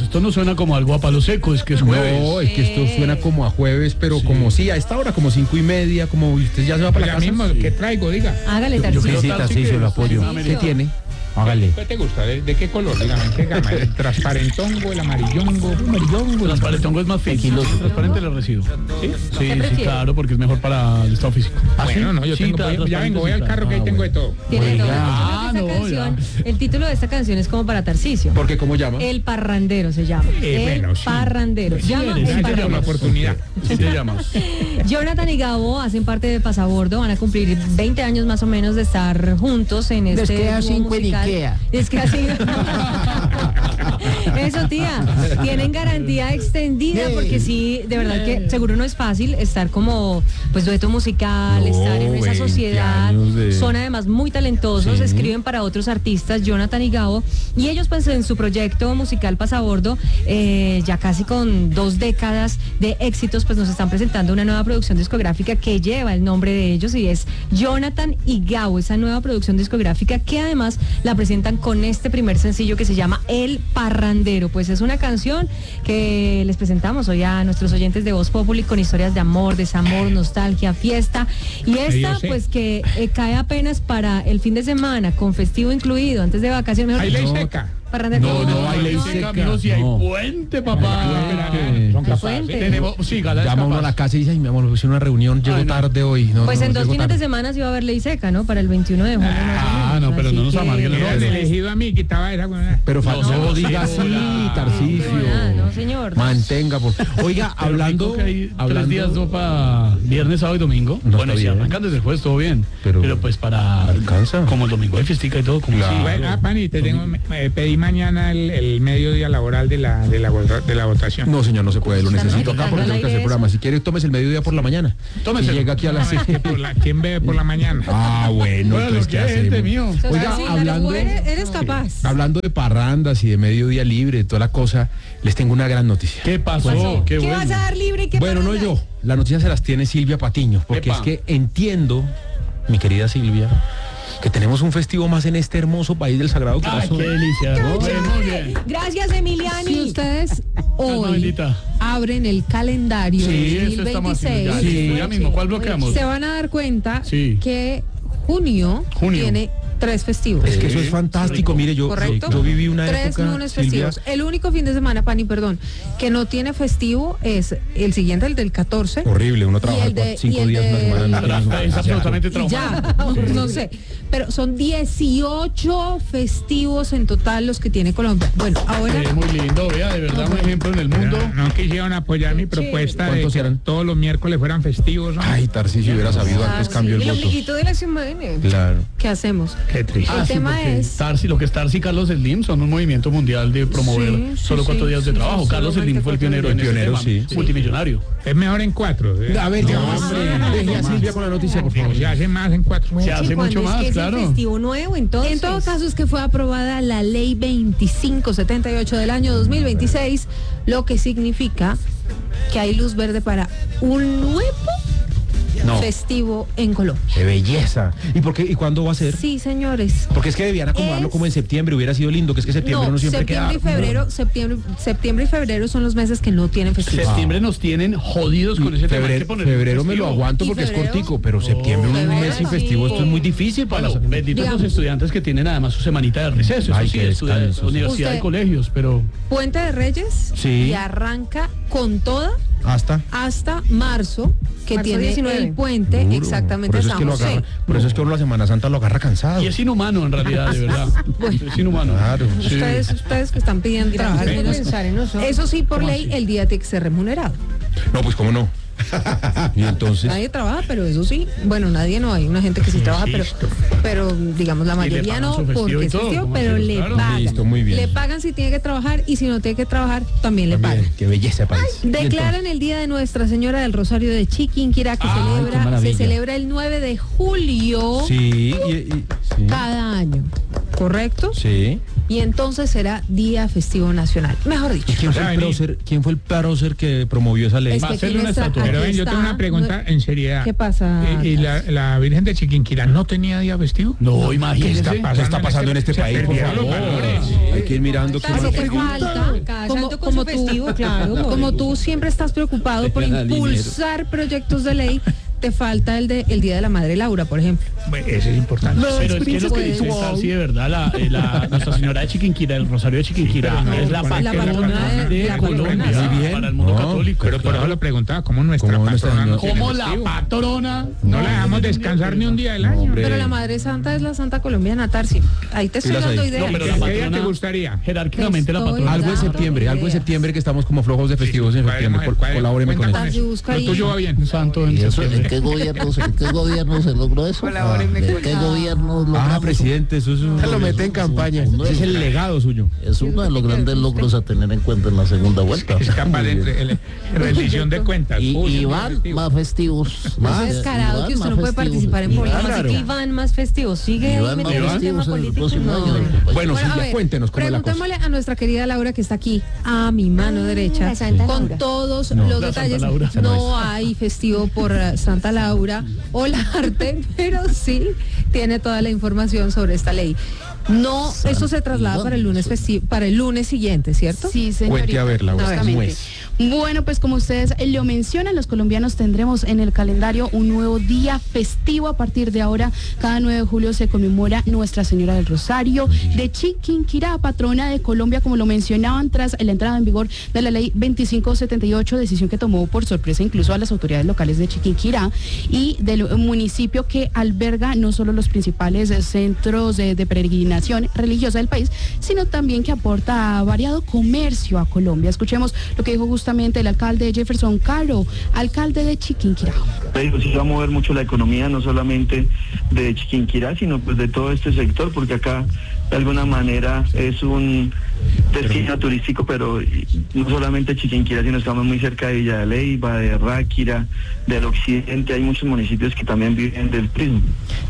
esto no suena como algo a palo seco, es que es jueves. No, es que esto suena como a jueves, pero como sí, a esta hora, como 5:30, como usted ya se va para la casa. mismo, ¿qué traigo? Diga. Hágale, Yo Tarcisio. creo Sí, Tarsi, Tarcisio, que lo apoyo. es ¿Qué tiene? Hágale. ¿Qué te gusta? ¿De qué color? Dígame, ¿qué gama? ¿El transparentongo, el amarillongo? Transparentongo es más fino. Transparente le recibo. Sí, claro, porque es mejor para el estado físico. Bueno, no, yo Sí, tengo, ya vengo, voy al carro que ahí tengo de todo. Tiene todo. Ah, Esta no, canción, el título de esta canción es como para Tarcisio. ¿Por qué? ¿Cómo llama? El Parrandero se llama. El bueno, sí. Parrandero. Llama eres, El sí te Gracias por la Parrandero. oportunidad. ¿Qué te llamas? Jonathan y Gabo hacen parte de Pasabordo, van a cumplir 20 años más o menos de estar juntos en este queda dúo 5 en musical. Ikea. Es que así. Eso, tía. Tienen garantía extendida porque sí, de verdad que seguro no es fácil estar como pues dueto musical, No, estar en esa 20 sociedad. años de- Son además muy talentosos, Sí. escriben para otros artistas, Jonathan y Gabo, y ellos pues en su proyecto musical Pasabordo, ya casi con 2 décadas de éxitos, pues nos están presentando una nueva producción discográfica que lleva el nombre de ellos y es Jonathan y Gabo, esa nueva producción discográfica que además la presentan con este primer sencillo que se llama El Parrandero. Pues es una canción que les presentamos hoy a nuestros oyentes de Voz Populi con historias de amor, desamor, nostalgia, fiesta, y esta yo sé. pues que cae apenas para el fin de semana con festivo incluido, antes de vacaciones. Mejor Ahí ley dicho, seca. Parrandero. No, hay ley seca. Amigo, si hay No. puente, papá. Son ¿Qué capaces. puente? Tenemos, sí, Gala es Llama uno a capaz. la casa y dice, ay, mi amor, puse una reunión, llego Ay, no. tarde hoy. No, Pues no, en 2 llego fines de tarde. semana sí va a haber ley seca, ¿no? Para el 21 de junio. más o menos. no, pero no nos Así que- amarguen el Hubieran No. elegido a mí, quitaba esa buena. Pero No, no, sí, diga así, hola. Tarcisio. No, señor. Mantenga, por Oiga, Pero hablando... rico que hay hablando 3 días ¿no? para viernes, sábado y domingo. No Bueno, está si bien. arrancan desde el jueves, todo bien. Pero- Pero pues para... ¿Alcanza? Como el domingo hay fiestica y todo, como Claro. si... Bueno, Pani, te tengo, pedí mañana el mediodía laboral de la votación. No, señor, no se puede, lo necesito acá porque al tengo que aire hacer eso. programa. Si quiere, tómese el mediodía por la mañana. Tómeselo. Y llega aquí a las 6. ¿Quién bebe por la mañana? Ah, bueno, Bueno, entonces, lo ¿qué que hay, gente hacemos? mío. Oiga, Sí, hablando... eres capaz. Hablando de parrandas y de mediodía libre, toda la cosa, les tengo una gran noticia. ¿Qué pasó? Qué ¿Qué bueno. vas a dar libre y qué Bueno, no parranda? yo, la noticia se las tiene Silvia Patiño, porque Epa. es que entiendo, mi querida Silvia, que tenemos un festivo más en este hermoso país del Sagrado Ay, Corazón. qué delicia. Muy bien. Gracias, Emiliani. Si ustedes hoy bendita. abren el calendario Sí, del eso está más 2026, ya, sí, ya mismo. ¿Cuál bloqueamos? se van a dar cuenta Sí. que junio tiene 3 festivos. Es que eso es fantástico, mire, yo viví una 3 época, lunes Silvia, festivos. El único fin de semana, Pani, perdón, que no tiene festivo es el siguiente, el del 14. horrible, uno trabaja el de- 5 y el días una de- semana. no tiene Es ningún- absolutamente Y traumante. ya, no sé, pero son 18 festivos en total los que tiene Colombia. Bueno, ahora Muy lindo, vea, de verdad, un ejemplo en el mundo. No quisieron apoyar mi propuesta de ¿Cuántos que eran? todos los miércoles fueran festivos, ¿no? Ay, Tarcisio, hubiera sabido antes, cambio el Y el voto. ombliguito de la semana. Claro. ¿qué hacemos? Qué triste. El tema porque es- Tarsi, lo que es Tarsi y Carlos Slim son un movimiento mundial de promover Sí, solo sí, 4 sí, días de sí, trabajo. sí, Carlos Slim solamente fue el 4 pionero en días. ese Pionero, tema, sí. multimillonario. Es mejor en 4. A ver, ya, hombre, deje a Silvia con la noticia, por favor. Se hace más en 4. Se hace mucho más, es claro. el festivo nuevo, entonces. En todo caso es que fue aprobada la ley 2578 del año 2026, lo que significa que hay luz verde para un nuevo No, festivo en Colombia. qué belleza. ¿Y por qué? ¿Y cuándo va a ser? Sí, señores. Porque es que debían acomodarlo Es- como en septiembre, hubiera sido lindo, que es que septiembre No, uno siempre septiembre y queda... febrero, septiembre y febrero son los meses que no tienen festivo. Septiembre nos tienen jodidos con ese tema. Hay que ponerle un Febrero me lo festivo. aguanto ¿Y porque es febrero? cortico, pero septiembre un febrero mes sin sí. festivo, esto es muy difícil para Bueno, las... benditos Digamos. los estudiantes que tienen además su semanita de receso. Ay, Eso sí, qué descanso. universidad y Usted- colegios, pero... Puente de Reyes Sí. y arranca con toda Hasta... hasta marzo, que Marzo tiene 19. el puente Duro. exactamente Por eso es que San lo José. agarra, por eso es que uno la Semana Santa lo agarra cansado. Y es inhumano en realidad, de verdad. Es inhumano. Claro. Sí. Ustedes que están pidiendo trabajar por menos. pensar en nosotros. Eso sí, por ¿Cómo ley, así? el día tiene que ser remunerado. No, pues cómo no. Y entonces... Nadie trabaja, pero eso sí, bueno, nadie no, hay una gente que sí trabaja, pero digamos la Y le mayoría pagan no, su festivo porque y es todo, festivo, como pero así, le claro. pagan. Listo, muy bien. Le pagan si tiene que trabajar y si no tiene que trabajar, también le pagan. También, qué belleza de país. Y Declaran el Día de Nuestra Señora del Rosario de Chiquinquirá que qué maravilla. se celebra el 9 de julio Sí, sí. cada año, ¿correcto? Sí. Y entonces será Día Festivo Nacional. Mejor dicho. ¿Y quién fue, quién fue el prócer que promovió esa ley? Es Va a que hacerle aquí una está- estatua. aquí Pero ven, yo está, tengo una pregunta en seriedad. ¿Qué pasa? ¿Y la Virgen de Chiquinquirá no tenía día festivo? No, ¿Qué imagínese. está pasando en este Se país, por perdieron favor? los valores. Hay que ir mirando qué Hace más. que falta, Cada como, santo con como su festivo, claro. como tú siempre estás preocupado por impulsar proyectos de ley, te falta el Día de la Madre Laura, por ejemplo. Bueno, ese es importante. Pero es que lo que dice Sarsi, de verdad, Nuestra Señora de Chiquinquirá, el Rosario de Chiquinquirá, es la patrona de Colombia, Muy bien. para el mundo No, católico. Pero por eso lo preguntaba, ¿cómo nuestra ¿Cómo nuestra patrona no señora? tiene Como la festivo? patrona. No la dejamos descansar ni un día del año. hombre. Pero la Madre Santa es la Santa Colombiana, Tarsi. Ahí te estoy Pilas dando ahí. ideas. No, pero ¿Qué la día patrona te gustaría? Jerárquicamente la Estoy patrona. Algo de dando septiembre, algo de ideas. septiembre que estamos como flojos de festivos en septiembre. Colabóreme con eso. Tarsi, busca ahí. Lo tuyo va bien. Un santo en ¿Y eso en septiembre. qué gobierno se logró eso? ¿En qué gobierno logramos? Presidente, eso es Se lo mete en campaña. Ese es el legado suyo. Es uno de los grandes logros a tener en cuenta en la segunda vuelta. Es capaz de rendición de cuentas. Y van más festivos. No es descarado que usted no puede participar en política. Así que Iván más festivo. Sigue ahí Iván más metido en el tema festivos en el político. próximo No. año. Bueno, Bueno, a Silvia, ver, cuéntenos cómo es la cosa. preguntémosle a nuestra querida Laura, que está aquí a mi mano derecha, la Santa con Laura. todos No, los la detalles. Santa Laura. No hay festivo por Santa Laura o la arte, pero sí tiene toda la información sobre esta ley. No, eso se traslada para el lunes para el lunes siguiente, ¿cierto? Sí, señorita. Cuente a ver, Laura, ¿cómo Justamente. es? Bueno, pues como ustedes lo mencionan, los colombianos tendremos en el calendario un nuevo día festivo. A partir de ahora, cada 9 de julio se conmemora Nuestra Señora del Rosario de Chiquinquirá, patrona de Colombia, como lo mencionaban, tras la entrada en vigor de la ley 2578, decisión que tomó por sorpresa incluso a las autoridades locales de Chiquinquirá y del municipio que alberga no solo los principales centros de peregrinación religiosa del país, sino también que aporta variado comercio a Colombia. Escuchemos lo que dijo justamente el alcalde Jefferson Caro, alcalde de Chiquinquirá. Sí va a mover mucho la economía, no solamente de Chiquinquirá, sino pues de todo este sector, porque acá de alguna manera es un destino turístico, pero no solamente Chiquinquirá, sino estamos muy cerca de Villa de Leyva, de Ráquira, del occidente, hay muchos municipios que también viven del turismo.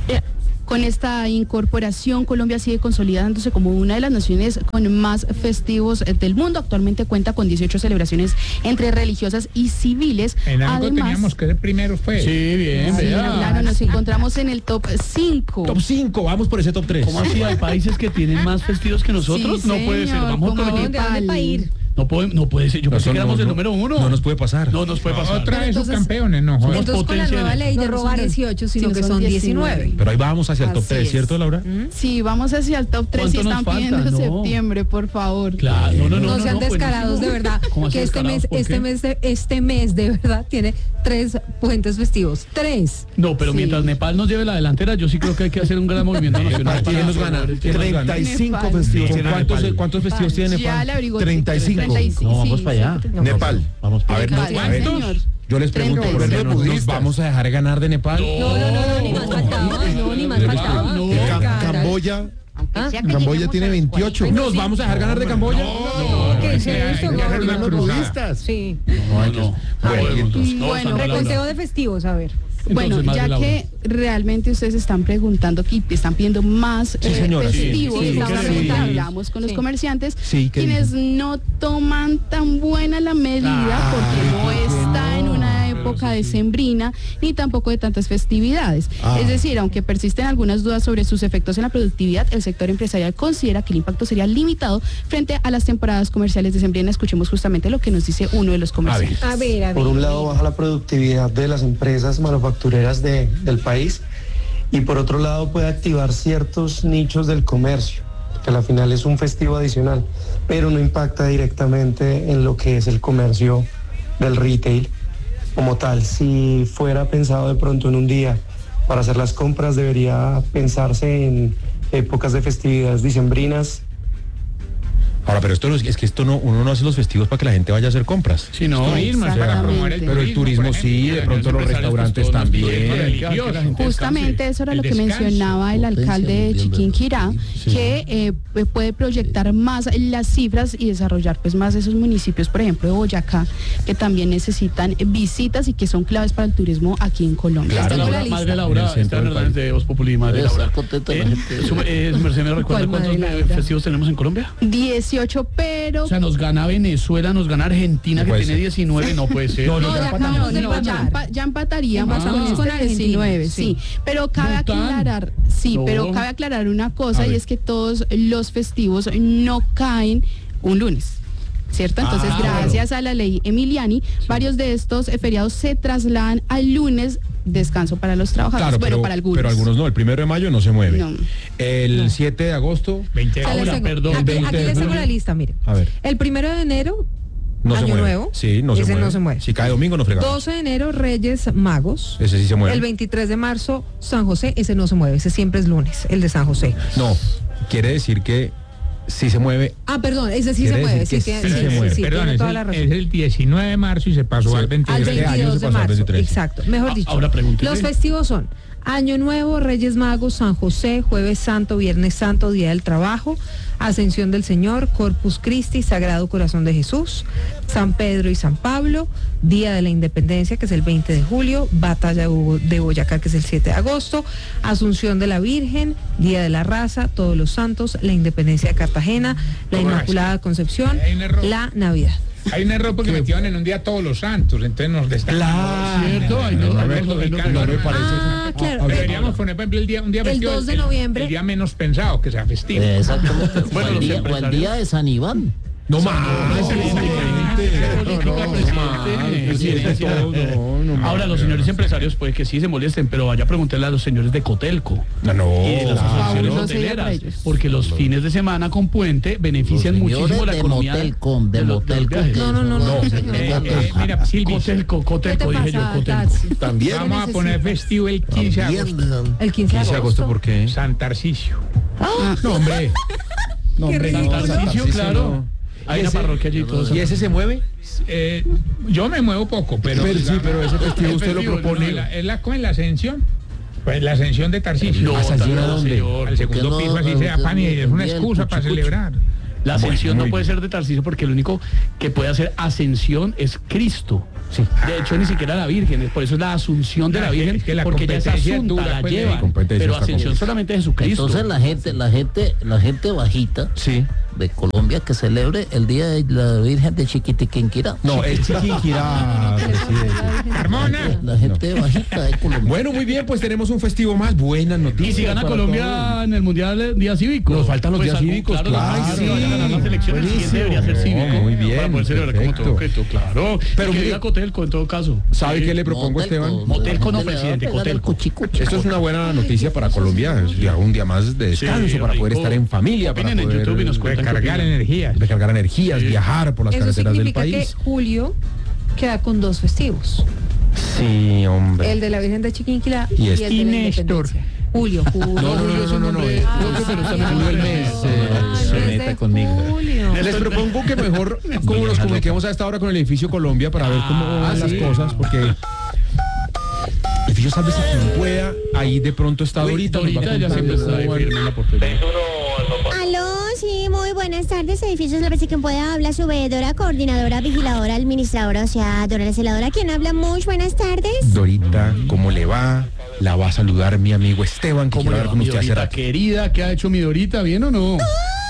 Con esta incorporación, Colombia sigue consolidándose como una de las naciones con más festivos del mundo. Actualmente cuenta con 18 celebraciones entre religiosas y civiles. En algo teníamos que ser primeros, pues. Sí, bien, Sí, vea. claro, nos encontramos en el top 5. Top 5, vamos por ese top 3. ¿Cómo así? ¿Hay países que tienen más festivos que nosotros? Sí, No puede ser. señor, Vamos como por ¿Dónde para ir? No puede ser. Yo pensé que éramos el número 1. No nos puede pasar. No nos puede pasar. Otra vez Entonces- subcampeones, no joder. Entonces con la potencia nueva en ley eso. ya No, no no son son 18, sino sino que son son 19. Pero ahí vamos hacia el top Así 3, es. ¿cierto, Laura? Sí, vamos hacia el top 3 y ¿Cuánto nos están falta? pidiendo No. septiembre, por favor. Claro, No sean pues, descarados, de verdad, ¿Cómo así que este mes, descarados? ¿Por qué? este mes de verdad tiene 3 puentes festivos. 3. No, pero Sí. mientras Nepal nos lleve la delantera, yo sí creo que hay que hacer un gran movimiento nacional. ¿Quién nos gana? ¿Quién nos gana? 35 Nepal. festivos ¿Con tiene cuántos, Nepal. cuántos festivos tiene Ya Nepal? le averiguo. 35. No, vamos para allá. Nepal. Vamos A ver, para no, allá. a ver. señor. Yo les pregunto, 35. ¿por qué nos Budistas. vamos a dejar ganar de Nepal? No, ni más faltaba. No, ni más faltaba. No. Camboya, Ah, Camboya tiene 28. ¿Nos vamos a dejar ganar de Camboya? ¿qué es hay eso? que hacer una Los cruzada. budistas. Sí. No. Bueno, Reconteo de festivos, a ver. Bueno, Entonces, más de ya Laura. que realmente ustedes están preguntando que están pidiendo más señora, festivos, sí, justamente sí. hablamos con los Sí. comerciantes, Sí, ¿qué quienes no toman tan buena la medida porque no está en una época decembrina ni tampoco de tantas festividades. Es decir, aunque persisten algunas dudas sobre sus efectos en la productividad, el sector empresarial considera que el impacto sería limitado frente a las temporadas comerciales decembrinas. Escuchemos justamente lo que nos dice uno de los comerciantes. A ver. Por un lado baja la productividad de las empresas manufactureras del país y por otro lado puede activar ciertos nichos del comercio, que al final es un festivo adicional, pero no impacta directamente en lo que es el comercio del retail como tal. Si fuera pensado de pronto en un día para hacer las compras, debería pensarse en épocas de festividades dicembrinas. Ahora, pero esto no es que esto no, uno no hace los festivos para que la gente vaya a hacer compras. Sí, no. Turismo, para Exactamente. promover el Pero el turismo por sí, ejemplo, de pronto los empresarios, restaurantes pues, todos los también. turistas religiosos, que la gente Justamente descanse. eso era El lo que descanso. mencionaba el alcalde de Potencia mundial de Chiquinquirá, Sí. que puede proyectar más las cifras y desarrollar pues más esos municipios, por ejemplo de Boyacá, que también necesitan visitas y que son claves para el turismo aquí en Colombia. Claro, Tengo la Laura, lista. madre Laura, En el centro Esteban del Hernández de Voz Populi, madre Debe Laura. estar contenta la gente. Mercedes, ¿me recuerda ¿Cuál cuántos madre Laura? festivos tenemos en Colombia? 18, pero O sea, nos gana Venezuela, nos gana Argentina, No que puede tiene ser. 19, no puede ser. No, no, ya acabamos de empatar. ya empataríamos Empatamos con con este Argentina, 19, sí. sí. Pero cabe Bután. aclarar, No. pero cabe aclarar una cosa A y ver. es que todos los festivos no caen un lunes, ¿cierto? Entonces, gracias a la ley Emiliani, varios de estos feriados se trasladan al lunes, descanso para los trabajadores, Claro, para algunos. pero algunos no, el 1 de mayo no se mueve. No. El 7 de agosto, 20 Ahora, perdón. aquí 20 de les tengo julio. la lista, mire. A ver. El 1 de enero, no se Año mueve. Nuevo. Sí, no se Ese mueve. no se mueve. Si cae domingo no fregamos. 12 de enero, Reyes Magos. Ese sí se mueve. El 23 de marzo, San José, ese no se mueve, ese siempre es lunes, el de San José. No, quiere decir que sí se mueve. Perdón, ese sí Quiere se mueve, decir sí, que tiene, sí se mueve. Perdón, tiene es toda el, la razón. es el 19 de marzo y se pasó al 23. Al Este año 22 se de pasó al marzo, 23. exacto. Mejor dicho, Ahora pregúntele. los festivos son Año Nuevo, Reyes Magos, San José, Jueves Santo, Viernes Santo, Día del Trabajo, Ascensión del Señor, Corpus Christi, Sagrado Corazón de Jesús, San Pedro y San Pablo, Día de la Independencia, que es el 20 de julio, Batalla de Boyacá, que es el 7 de agosto, Asunción de la Virgen, Día de la Raza, Todos los Santos, la Independencia de Cartagena, la Inmaculada Concepción, Hay un error. la Navidad. Hay un error porque metieron en un día todos los santos, entonces nos destacan. ¿Cierto? Ahí no me Ah, claro. Deberíamos poner, por ejemplo, un día El festivo, 2 de noviembre. el día menos pensado, que sea festivo. Exactamente. Bueno, o, el los día, o el empresarios. día de San Iván. No más. Ahora los señores empresarios puede que sí se molesten, pero vaya a preguntarle a los señores de Cotelco No. y de las asociaciones no sería para hoteleras, ellos. porque los fines de semana con puente benefician Los muchísimo señores la de economía Motelcom, de los Motelcom. viajes. No. Mira, Silvia, Cotelco, ¿Qué te dije yo, pasa, Cotelco. Taxi? También. vamos a poner festivo el 15 de agosto. El 15 de 15 de agosto, ¿por qué? San Tarcisio. No, hombre. No, hombre, Qué no, San Tarcisio, claro. Hay una parroquia allí y todo eso. ¿Y ese se mueve? Yo me muevo poco, pero Pero sí, pero ese festivo usted lo festivo, propone. ¿Cómo es la ascensión? Pues la ascensión de Tarcisio. No, ¿Ascensión a no, dónde? señor. Al segundo no? piso así se afán y es una Bien, excusa para cuchicuchi. celebrar. La ascensión Bueno, no muy puede bien. ser de Tarcisio porque el único que puede hacer ascensión es Cristo. Sí. De hecho, ni siquiera la Virgen, por eso es la asunción de la Virgen, Es que la porque ella es competencia asunta, dura, la pues, lleva, la competencia pero está ascensión como- solamente Jesucristo. Entonces la gente bajita Sí. de Colombia que celebre el día de la Virgen de Chiquitiquinquirá. No, es Chiquinquirá, presidente. Carmona. La gente bajita de Colombia. Bueno, muy bien, pues tenemos un festivo más. Buenas noticias. Y si gana para Colombia todos. en el Mundial Día Cívico. Nos faltan los días algún- cívicos, claro, claro. claro, Sí. vayan a ganar las elecciones, el siguiente debería ser cívico. Muy bien, Para poder celebrar como perfecto. todo, claro. Pero Pero que mire- diga Cotelco en todo caso. ¿Sabe Sí. qué le propongo, Esteban? Motelco no, La gente le va a presidente, pegar el Cotelco. cuchicuchi. Esto es una buena noticia para Colombia. Es ya un día más de descanso Sí, para poder rico. estar en familia, para Opinen en poder YouTube y nos cuentan qué Recargar opinan. energías. recargar energías, Sí. viajar por las Eso carreteras del significa país. que julio queda con 2 festivos. Sí, hombre. El de la Virgen de Chiquinquirá Y y, este. el de la Y Néstor. Independencia. Julio. No, Julio es un nombre propio, pero está Julio el mes. Se meta conmigo. Julio. Les propongo que mejor como nos comuniquemos a esta hora con el edificio Colombia para ver cómo van las cosas, porque el edificio Sálvese quien pueda, ahí de pronto está Dorita. nos va Dorita ya contando siempre está ahí cómo van. firme en la portería. Aló, sí, muy buenas tardes, edificios La que pueda habla su veedora, coordinadora, vigiladora, administradora, o sea, dora la celadora. ¿Quién habla? Muy buenas tardes. Dorita, ¿cómo le va? La va a saludar mi amigo Esteban, que ¿Cómo quiere le hablar va, con mi usted hace Dorita rato. querida? ¿Qué ha hecho mi Dorita? ¿Bien o no?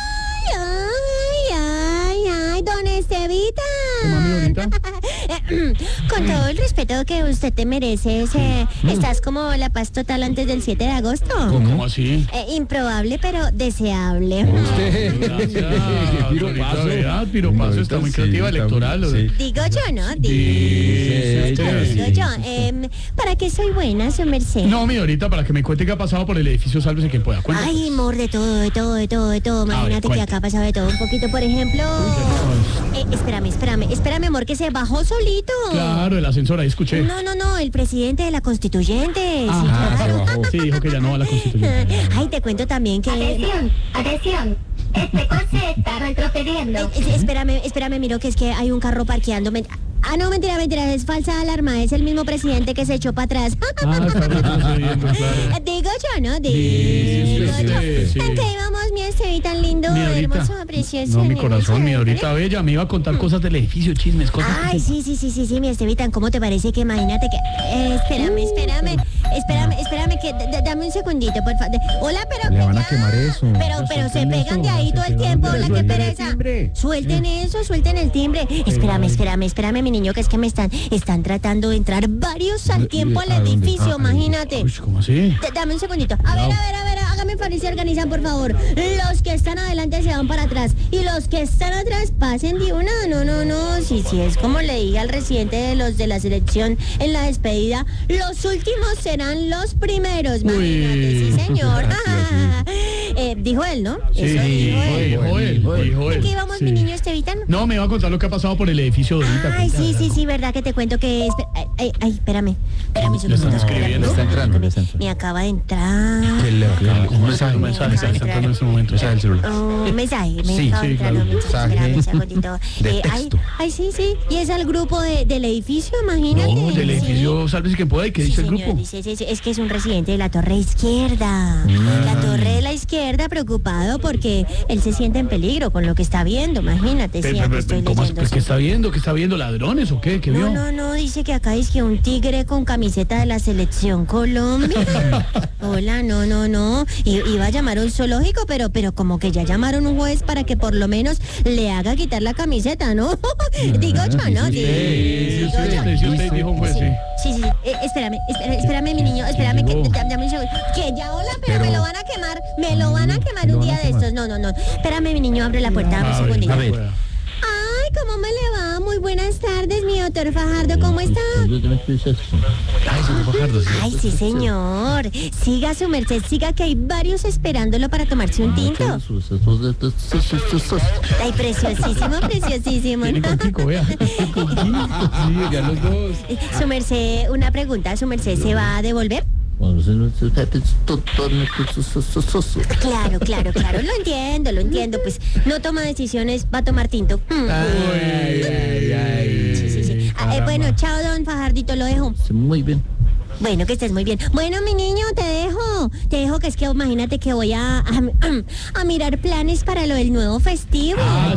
Ay, don Estevita. ¿Cómo, mi Dorita? Con todo el respeto que usted te mereces, estás como la paz total antes del 7 de agosto. ¿Cómo así? Improbable, pero deseable. Usted. Gracias, Piropazo. Dorita, Piropazo está muy creativa Sí, electoral. sí. Digo yo, ¿no? Sí, Digo sí. yo. ¿Para qué soy buena, su merced? No, mi Dorita, para que me cuente qué ha pasado por el edificio, sálvese quien pueda. Cuéntame. Ay, amor, de todo. Imagínate que cuente. acá ha pasado de todo un poquito. Por ejemplo, espérame, amor, que se bajó solito. Claro, el ascensor, ahí escuché. No, el presidente de la constituyente. Sí, Ah, claro. se bajó. Sí, dijo que ya no va a la constituyente. Ay, te cuento también que... Atención, este coche está retrocediendo. Espérame, miro que es que hay un carro parqueando. No, mentira, es falsa alarma. Es el mismo presidente que se echó para atrás. Ah, está retrocediendo, claro. Digo yo, ¿no? Sí, sí. ¿En qué íbamos, mi Estevi tan lindo, Mi Dorita. hermoso, precioso? No, mi corazón, mi chévere? Dorita bella, me iba a contar cosas del edificio, chismes, cosas. Ay, sí, mi Estevitan, ¿cómo te parece que imagínate que... espérame, que dame un segundito, por favor. Hola, pero... Le van a quemar eso. Pero se pegan de ahí todo el tiempo, hola, qué pereza. Suelten eso, suelten el timbre. Espérame, mi mi niño, que es que me están tratando de entrar varios al tiempo al edificio, imagínate. ¿Cómo así? Dame un segundito. A ver, hágame favor y se organizan, por favor. Los que están adelante se van para atrás y los que están atrás pasen de una. No. Sí, es como le dije al residente de los de la selección en la despedida, los últimos serán los primeros, imagínate. Sí, señor. Dijo él, ¿no? Sí, eso dijo él. ¿En qué íbamos, mi niño Estevita? No, me va a contar lo que ha pasado por el edificio de ahorita. Ay, sí, verdad que te cuento que... Espérame un segundo. están escribiendo. Está entrando. Me acaba de entrar. Un mensaje está entrando en este momento. Un mensaje. Sí, claro. mensaje Un segundito. de texto. Sí. Y es al grupo del edificio, imagínate. No, del edificio, sálvese quien pueda. ¿Y qué dice el señor, grupo? Dice, es que es un residente de la torre izquierda. La torre de la izquierda, preocupado porque él se siente en peligro con lo que está viendo, imagínate. ¿Qué está viendo? ¿Qué está viendo? ¿Ladrones o qué? ¿Qué vio? No, dice que acá dice que un tigre con camiseta de la selección Colombia. Hola, no. Iba a llamar a un zoológico, pero como que ya llamaron un juez para que por lo menos le haga quitar la camiseta, ¿no? Digo yo, ¿no? Sí, usted dijo juez, sí. Sí. Espérame, mi niño, espérame que dame un segundo. Que ya hola, pero me lo van a quemar un día de estos. No. Espérame, mi niño, abre la puerta, dame un segundito. A ver. Ay, ¿cómo me le va? Muy buenas tardes, mi doctor Fajardo, ¿cómo está? Ay, sí, señor. Siga su merced, siga que hay varios esperándolo para tomarse un tinto. Ay, preciosísimo. Tiene contigo, vea. Sí, ya los dos. Su merced, una pregunta, ¿su merced se va a devolver? Claro, lo entiendo, pues no toma decisiones, va a tomar tinto. Sí. Bueno, chao, don Fajardito, lo dejo. Muy bien. Bueno, que estés muy bien. Bueno, mi niño, te dejo que es que imagínate que voy a mirar planes para lo del nuevo festivo.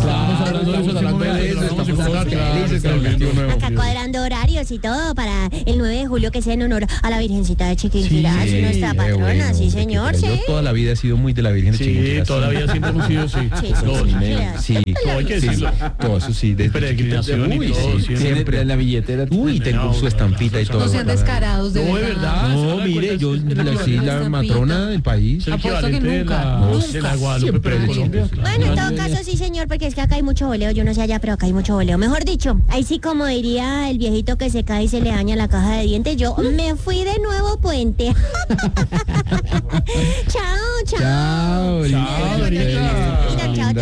Acá cuadrando horarios y todo para el 9 de julio, que sea en honor a la Virgencita de Chiquinquirá, nuestra patrona, sí, señor, sí. Yo toda la vida he sido muy de la Virgen de Chiquinquirá. Sí, toda la vida siempre hemos sido, sí. Sí, todo hay que decirlo. Todo eso sí, desde peregrinación y todo, siempre en la billetera. Tengo su estampita y todo. No sean descarados, de verdad. No, mire, yo sí, la matrona del país. Apuesto que nunca. De la Guadalupe, pero de Colombia. Bueno, en todo caso, sí, señor, porque es que acá hay mucho boleo. Yo no sé allá, pero acá hay mucho boleo. Mejor dicho, ahí sí, como diría el viejito que se cae y se le daña la caja de dientes, yo me fui de nuevo puente. Chao. Chao. Chao.